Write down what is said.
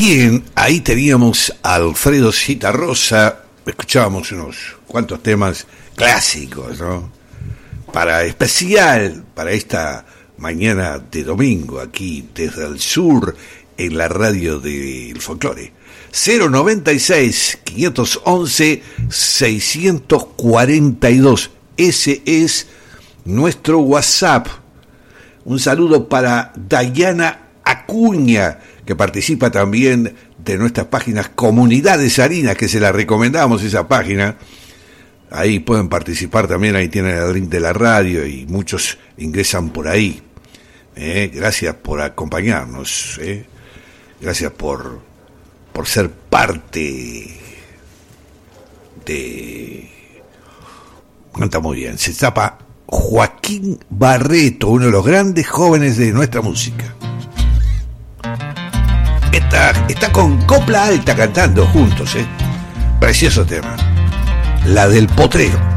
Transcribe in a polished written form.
Bien, ahí teníamos a Alfredo Zitarrosa, escuchábamos unos cuantos temas clásicos, ¿no? Especial para esta mañana de domingo, aquí desde el sur, en la radio del folclore. 096-511-642, ese es nuestro WhatsApp. Un saludo para Dayana Acuña, que participa también de nuestras páginas Comunidades Harinas, que se la recomendamos esa página. Ahí pueden participar también, ahí tienen el link de la radio y muchos ingresan por ahí. Gracias por acompañarnos, gracias por ser parte de... Canta muy bien, se tapa Joaquín Barreto, uno de los grandes jóvenes de nuestra música. Está con Copla Alta cantando juntos, precioso tema, la del Potrero.